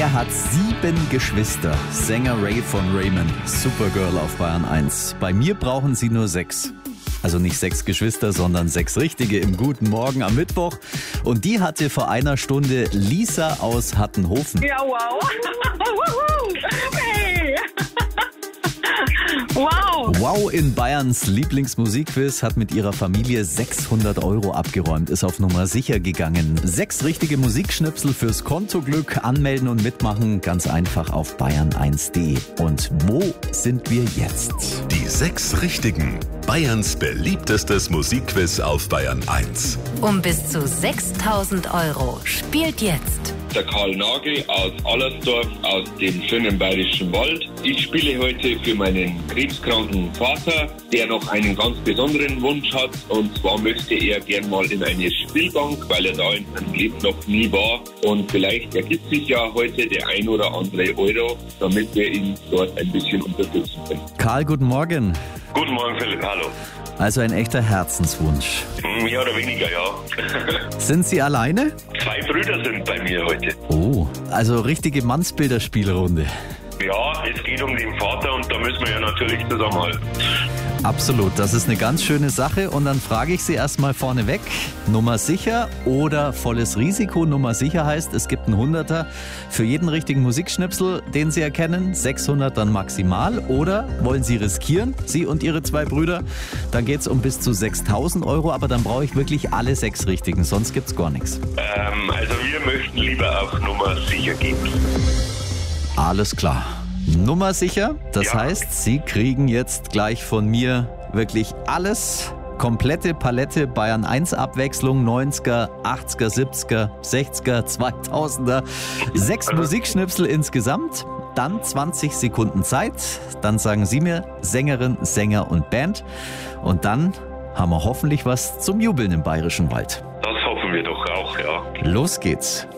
Er hat 7 Geschwister. Sänger Ray von Raymond. Supergirl auf Bayern 1. Bei mir brauchen Sie nur 6. Also nicht 6 Geschwister, sondern 6 richtige im Guten Morgen am Mittwoch. Und die hatte vor einer Stunde Lisa aus Hattenhofen. Ja, wow. Hey. Wow. Wow in Bayerns Lieblingsmusikquiz hat mit ihrer Familie 600 € abgeräumt, ist auf Nummer sicher gegangen. 6 richtige Musikschnipsel fürs Kontoglück, anmelden und mitmachen, ganz einfach auf bayern1.de. Und wo sind wir jetzt? Die 6 Richtigen. Bayerns beliebtestes Musikquiz auf Bayern 1. Um bis zu 6.000 € spielt jetzt der Karl Nagel aus Allersdorf aus dem schönen Bayerischen Wald. Ich spiele heute für meinen krebskranken Vater, der noch einen ganz besonderen Wunsch hat. Und zwar möchte er gern mal in eine Spielbank, weil er da in seinem Leben noch nie war. Und vielleicht ergibt sich ja heute der ein oder andere Euro, damit wir ihn dort ein bisschen unterstützen können. Karl, guten Morgen. Guten Morgen, Philipp. Hallo. Also ein echter Herzenswunsch. Mehr oder weniger, ja. Sind Sie alleine? 2 Brüder sind bei mir heute. Oh, also richtige Mannsbilderspielrunde. Ja, es geht um den Vater und da müssen wir ja natürlich zusammenhalten. Absolut, das ist eine ganz schöne Sache. Und dann frage ich Sie erstmal vorneweg, Nummer sicher oder volles Risiko? Nummer sicher heißt, es gibt einen 100er für jeden richtigen Musikschnipsel, den Sie erkennen, 600 dann maximal. Oder wollen Sie riskieren, Sie und Ihre 2 Brüder? Dann geht es um bis zu 6.000 €, aber dann brauche ich wirklich alle 6 richtigen, sonst gibt es gar nichts. Also wir möchten lieber auf Nummer sicher gehen. Alles klar. Nummer sicher, das heißt, Sie kriegen jetzt gleich von mir wirklich alles, komplette Palette Bayern 1 Abwechslung, 90er, 80er, 70er, 60er, 2000er, 6 Musikschnipsel insgesamt, dann 20 Sekunden Zeit, dann sagen Sie mir Sängerin, Sänger und Band und dann haben wir hoffentlich was zum Jubeln im Bayerischen Wald. Das hoffen wir doch auch, ja. Los geht's.